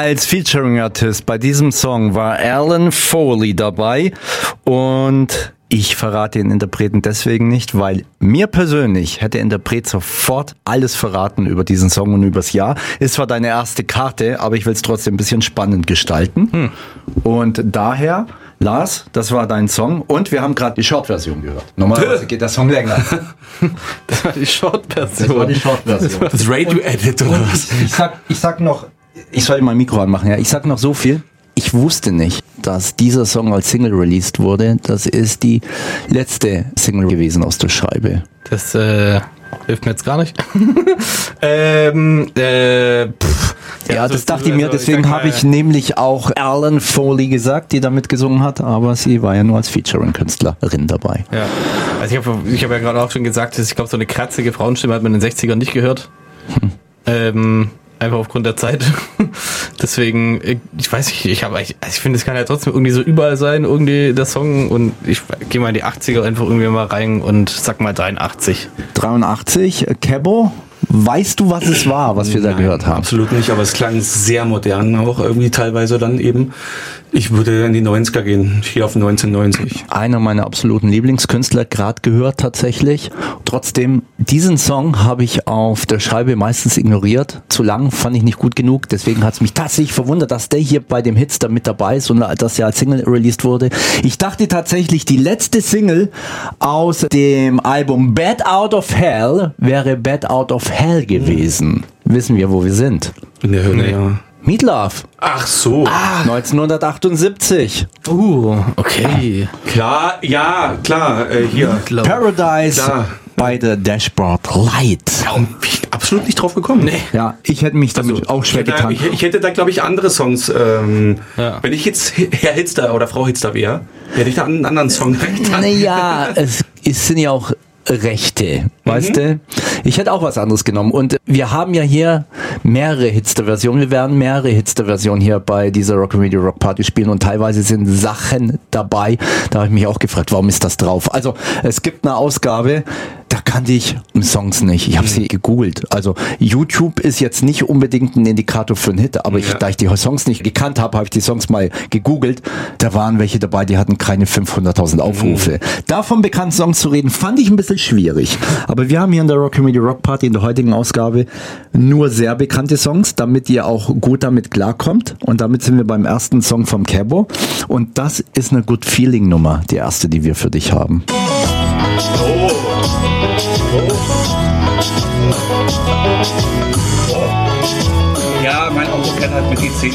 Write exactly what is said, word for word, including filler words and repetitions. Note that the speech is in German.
Als Featuring-Artist bei diesem Song war Alan Foley dabei und ich verrate den Interpreten deswegen nicht, weil mir persönlich hätte der Interpret sofort alles verraten über diesen Song und übers Jahr. Ist zwar deine erste Karte, aber ich will es trotzdem ein bisschen spannend gestalten. Hm. Und daher, Lars, das war dein Song und wir haben gerade die Short-Version gehört. Normalerweise geht der Song länger. Das war die Short-Version. Das war die Short-Version. Das Radio-Edit oder was? Ich sag, ich sag noch, ich soll mein Mikro anmachen, ja. Ich sag noch so viel. Ich wusste nicht, dass dieser Song als Single released wurde. Das ist die letzte Single gewesen aus der Scheibe. Das äh, hilft mir jetzt gar nicht. ähm, äh, pff. Ja, Ja, also, das dachte ich mir, also, deswegen ich habe ich nämlich auch Alan Foley gesagt, die damit gesungen hat, aber sie war ja nur als Featuring-Künstlerin dabei. Ja, also ich habe ich hab ja gerade auch schon gesagt, dass ich glaube, so eine kratzige Frauenstimme hat man in den sechzigern nicht gehört. Hm. Ähm, einfach aufgrund der Zeit. Deswegen, ich weiß nicht, ich habe, also ich finde, es kann ja trotzdem irgendwie so überall sein, irgendwie der Song, und ich gehe mal in die achtziger einfach irgendwie mal rein und sag mal dreiundachtzig. dreiundachtzig, Kebo, weißt du, was es war, was wir Nein, da gehört haben? Absolut nicht, aber es klang sehr modern auch irgendwie teilweise dann eben. Ich würde in die neunziger gehen, hier auf neunzehnhundertneunzig. Einer meiner absoluten Lieblingskünstler, gerade gehört tatsächlich. Trotzdem, diesen Song habe ich auf der Scheibe meistens ignoriert. Zu lang, fand ich nicht gut genug. Deswegen hat es mich tatsächlich verwundert, dass der hier bei dem Hits da mit dabei ist und dass er als Single released wurde. Ich dachte tatsächlich, die letzte Single aus dem Album Bad Out of Hell wäre Bad Out of Hell gewesen. Mhm. Wissen wir, wo wir sind? In der Hölle, Nee. ja. Meatloaf. Ach so. Ah, neunzehnhundertachtundsiebzig. Uh, okay. Klar, ja, klar, äh, hier. Paradise Klar. bei der Dashboard Light. Warum bin ich absolut nicht drauf gekommen? Nee. Ja, ich hätte mich damit Also, auch schwer ich hätte, getan. ich, ich hätte da, glaube ich, andere Songs. Ähm, Ja. Wenn ich jetzt Herr Hitzler oder Frau Hitzler wäre, hätte ich da einen anderen Song. Naja, es, es sind ja auch Rechte, weißt du? Ich hätte auch was anderes genommen. Und wir haben ja hier mehrere Hits der Version. Wir werden mehrere Hits der Version hier bei dieser Rock-O-Radio Rock Party spielen und teilweise sind Sachen dabei. Da habe ich mich auch gefragt, warum ist das drauf? Also es gibt eine Ausgabe, da kannte ich Songs nicht. Ich habe sie gegoogelt. Also YouTube ist jetzt nicht unbedingt ein Indikator für einen Hit, aber ich, Ja. da ich die Songs nicht gekannt habe, habe ich die Songs mal gegoogelt. Da waren welche dabei, die hatten keine fünfhunderttausend Aufrufe. Davon bekannten Songs zu reden, fand ich ein bisschen schwierig. Aber wir haben hier in der Rock-O-Radio Rock Party in der heutigen Ausgabe nur sehr bekannte Songs, damit ihr auch gut damit klarkommt. Und damit sind wir beim ersten Song vom Kebo. Und das ist eine Good Feeling Nummer, die erste, die wir für dich haben. Oh. Ja, mein Auto fährt halt mit die zehn